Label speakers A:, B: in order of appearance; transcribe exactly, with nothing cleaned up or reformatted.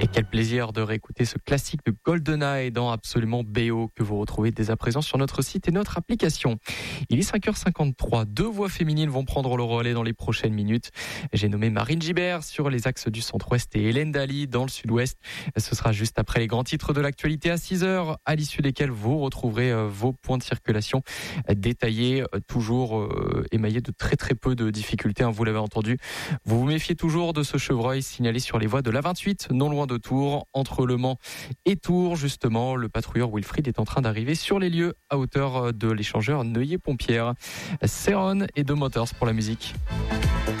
A: Et quel plaisir de réécouter ce classique de GoldenEye dans Absolument B O que vous retrouvez dès à présent sur notre site et notre application. Il est cinq heures cinquante-trois. Deux voix féminines vont prendre le relais dans les prochaines minutes. J'ai nommé Marine Gibert sur les axes du centre-ouest et Hélène Daly dans le sud-ouest. Ce sera juste après les grands titres de l'actualité à six heures, à l'issue desquels vous retrouverez vos points de circulation détaillés, toujours émaillés de très très peu de difficultés. Vous l'avez entendu. Vous vous méfiez toujours de ce chevreuil signalé sur les voies de l'A vingt-huit, non loin de Tours, entre Le Mans et Tours. Justement, le patrouilleur Wilfried est en train d'arriver sur les lieux à hauteur de l'échangeur Neuilly-Pompière. Céron et The Motors pour la musique.